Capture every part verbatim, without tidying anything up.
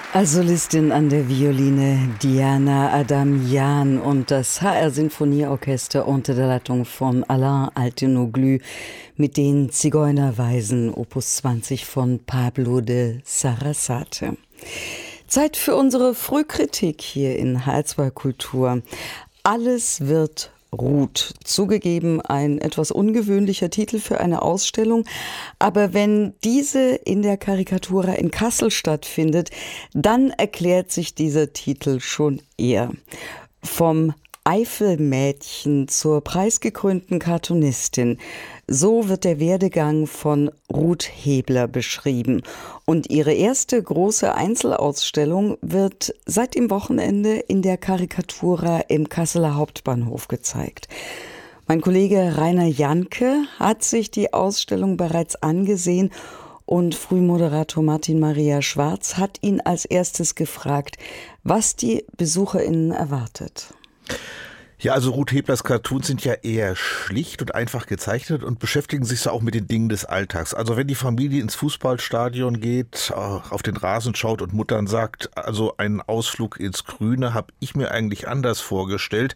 Als Solistin an der Violine Diana Adamjan und das H R-Sinfonieorchester unter der Leitung von Alain Altinoglu mit den Zigeunerweisen Opus zwanzig von Pablo de Sarasate. Zeit für unsere Frühkritik hier in H R zwei Kultur. Alles wird ruht. Zugegeben ein etwas ungewöhnlicher Titel für eine Ausstellung, aber wenn diese in der Caricatura in Kassel stattfindet, dann erklärt sich dieser Titel schon eher. Vom Eifelmädchen zur preisgekrönten Cartoonistin. So wird der Werdegang von Ruth Hebler beschrieben. Und ihre erste große Einzelausstellung wird seit dem Wochenende in der Caricatura im Kasseler Hauptbahnhof gezeigt. Mein Kollege Rainer Janke hat sich die Ausstellung bereits angesehen und Frühmoderator Martin Maria Schwarz hat ihn als erstes gefragt, was die BesucherInnen erwartet. Ja, also Ruth Heblers Cartoons sind ja eher schlicht und einfach gezeichnet und beschäftigen sich so auch mit den Dingen des Alltags. Also wenn die Familie ins Fußballstadion geht, auf den Rasen schaut und Mutter dann sagt, also einen Ausflug ins Grüne habe ich mir eigentlich anders vorgestellt.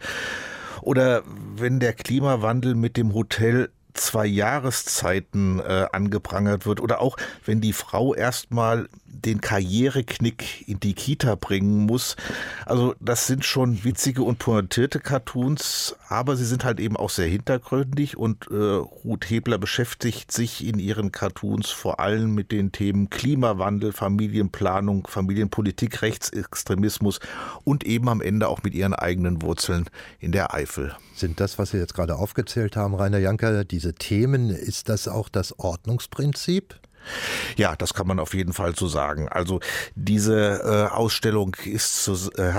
Oder wenn der Klimawandel mit dem Hotel zwei Jahreszeiten äh, angeprangert wird oder auch wenn die Frau erstmal den Karriereknick in die Kita bringen muss. Also das sind schon witzige und pointierte Cartoons, aber sie sind halt eben auch sehr hintergründig und äh, Ruth Hebler beschäftigt sich in ihren Cartoons vor allem mit den Themen Klimawandel, Familienplanung, Familienpolitik, Rechtsextremismus und eben am Ende auch mit ihren eigenen Wurzeln in der Eifel. Sind das, was Sie jetzt gerade aufgezählt haben, Rainer Janker, diese Themen, ist das auch das Ordnungsprinzip? Ja, das kann man auf jeden Fall so sagen. Also diese äh, Ausstellung ist, so, äh,